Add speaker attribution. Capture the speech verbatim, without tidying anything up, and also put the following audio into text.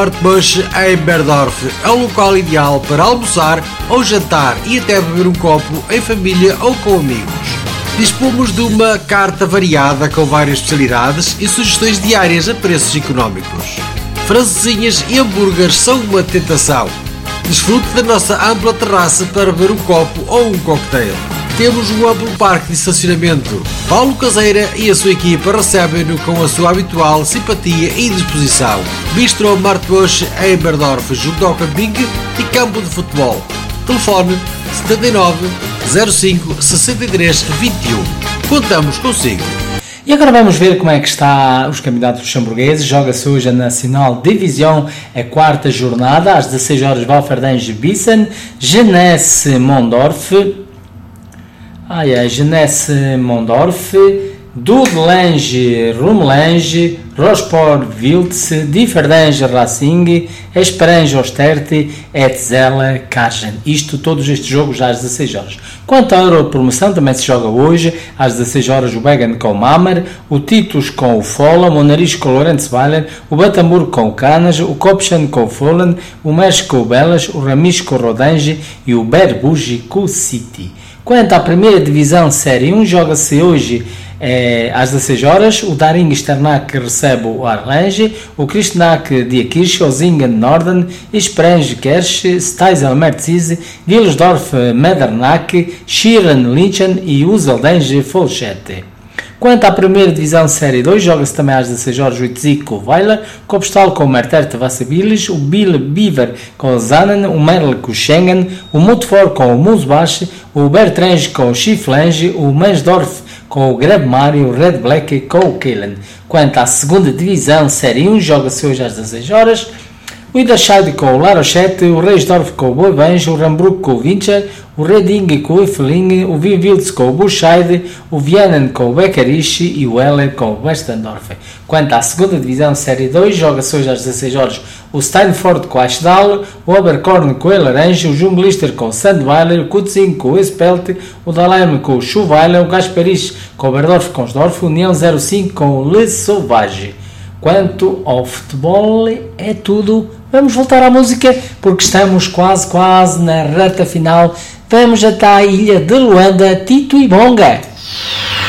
Speaker 1: Martbush em Berdorf é o local ideal para almoçar ou jantar e até beber um copo em família ou com amigos. Dispomos de uma carta variada com várias especialidades e sugestões diárias a preços económicos. Francesinhas e hambúrgueres são uma tentação. Desfrute da nossa ampla terraça para beber um copo ou um cocktail. Temos um amplo parque de estacionamento. Paulo Caseira e a sua equipa recebem-no com a sua habitual simpatia e disposição. Bistro Martbush em Berdorf, junto ao camping e campo de futebol. Telefone setenta e nove, zero cinco, sessenta e três, vinte e um. Contamos consigo.
Speaker 2: E agora vamos ver como é que está os campeonatos luxemburgueses. Joga-se hoje a Nacional Division, a quarta jornada, às dezasseis horas, Walferdinge-Bissen, Jeunesse-Mondorf, ah, é, Jeunesse-Mondorf, Dudelange-Rumelange, Rosport-Wiltz, Differdange-Racing, Esperange-Osterte, Etzela-Kargen. Isto, todos estes jogos às dezasseis horas. Quanto à Europromoção, também se joga hoje, às dezasseis horas, o Begen com o Mammer, o Titus com o Fulham, o Nariz com o Lorenzweiler, o Batamburgo com o Canas, o Kopschen com o Fulham, o Mersch com o Belas, o Ramis com o Rodange e o Berbugi com o City. Quanto à primeira divisão Série um, joga-se hoje é, às dezasseis horas, o Daring Sternach recebe o Arlange, o Christnach Diekirch, o Zingen Norden, Esperange Kersch, Steisel Merzise, Wilsdorf Medernach, Schieren Linchen e Useldange Folchete. Quanto à primeira divisão Série dois, joga-se também às dezasseis horas o Itzik com o Weiler, o Kopstal com o Mertert Vassabilis, o Bill Beaver com o Zanen, o Merl com o Schengen, o Mutfor com o Musbach, o Bertrange com o Schifflange, o Mansdorf com o Grebmar e o Red Black com o Kehlen. Quanto à segunda divisão Série um, joga-se hoje às dezasseis horas, o Iderscheid com o La Rochette, o Reisdorf com o Boivange, o Rambruck com o Wincher, o Reding com o Effeling, o Wien-Wiltz com o Burscheid, o Vienen com o Beckerich e o Heller com o Westendorf. Quanto à segunda divisão Série dois, joga-se hoje às dezasseis horas o Steinfort com o Eichdal, o Oberkorn com o Elarange, o Junglister com o Sandweiler, o Kutzing com o Espelt, o Dahlem com o Schuweiler, o Gasperich com o Berdorf com o Sdorf, o União zero cinco com o Le Sauvage. Quanto ao futebol, é tudo. Vamos voltar à música, porque estamos quase, quase na reta final. Vamos até a ilha de Luanda, Tito e Bonga.